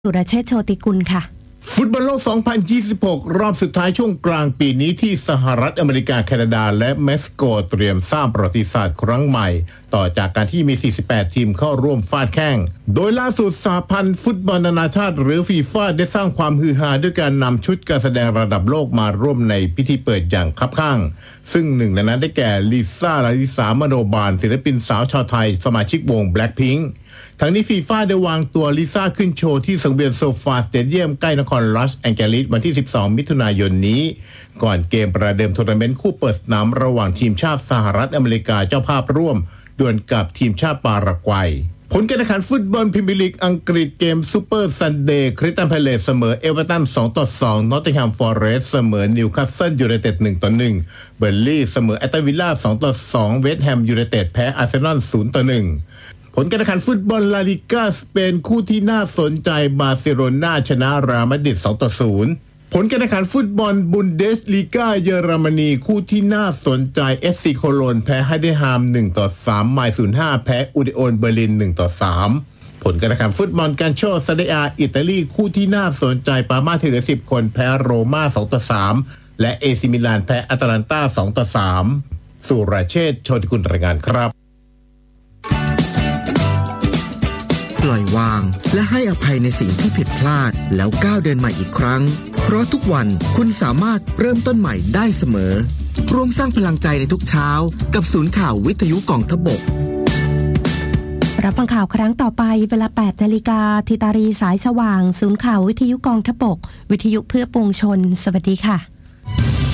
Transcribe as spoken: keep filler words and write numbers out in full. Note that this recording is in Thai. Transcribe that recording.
สุรเชษฐ์โชติกุลค่ะฟุตบอลโลก สองพันยี่สิบหก รอบสุดท้ายช่วงกลางปีนี้ที่สหรัฐอเมริกาแคนาดาและเม็กซิโกเตรียมสร้างประวัติศาสตร์ครั้งใหม่ต่อจากการที่มี สี่สิบแปด ทีมเข้าร่วมฟาดแข่งโดยล่าสุดสหพันธ์ฟุตบอลนานาชาติหรือฟีฟ่าได้สร้างความฮือฮาด้วยการนำชุดการแสดงระดับโลกมาร่วมในพิธีเปิดอย่างคับข้างซึ่งหนึ่งในนั้นได้แก่ลิซ่าลาลิสามโนบาลศิลปินสาวชาวไทยสมาชิกวง Blackpink ทั้งนี้ฟีฟ่าได้วางตัวลิซ่าขึ้นโชว์ที่สังเวียนโซฟาสเตเดียมใกล้นครลอสแองเจลิสวันที่ สิบสอง มิถุนายนนี้ก่อนเกมประเดิมทัวร์นาเมนต์คู่เปิดสนามระหว่างทีมชาติสหรัฐอเมริกาเจ้าภาพร่วมดวลกับทีมชาติปารากวัยผลการแข่งขันฟุตบอลพรีเมียร์ลีกอังกฤษเกมซูเปอร์ซันเดย์คริสตัลพาเลซเสมอเอเวอร์ตัน สองต่อสอง นอตติงแฮมฟอเรสต์เสมอนิวคาสเซิลยูไนเต็ด หนึ่งต่อหนึ่ง เบอร์นลีย์เสมอแอสตันวิลล่า สองต่อสอง เวสต์แฮมยูไนเต็ดแพ้อาร์เซนอล ศูนย์ต่อหนึ่งผลการแข่งขันฟุตบอลลาลิก้าสเปนคู่ที่น่าสนใจบาร์เซโลนาชนะเรอัลมาดริด สองต่อศูนย์ผลการแข่งขันฟุตบอลบุนเดสลีกาเยอรมนีคู่ที่น่าสนใจ เอฟ ซี โคโลนแพ้ไฮเดนฮาม หนึ่งต่อสาม ไมล์ ศูนย์ห้า แพ้อูดิโอนเบอร์ลิน หนึ่งต่อสามผลการแข่งขันฟุตบอลกันโชซาเดอาอิตาลีคู่ที่น่าสนใจปามาที่เหลือสิบคนแพ้โรม่า สองต่อสามและเอซิมิลานแพ้อาตาลันตา สองต่อสามสุรเชษฐ์โชติกุลรายงานครับปล่อยวางและให้อภัยในสิ่งที่ผิดพลาดแล้วก้าวเดินใหม่อีกครั้งเพราะทุกวันคุณสามารถเริ่มต้นใหม่ได้เสมอร่วมสร้างพลังใจในทุกเช้ากับศูนย์ข่าววิทยุกองทพบกรับฟังข่าวครั้งต่อไปเวลา แปดนาฬิกา ทิตารีสายสว่างศูนย์ข่าววิทยุกองทพบกวิทยุเพื่อปวงชนสวัสดีค่ะ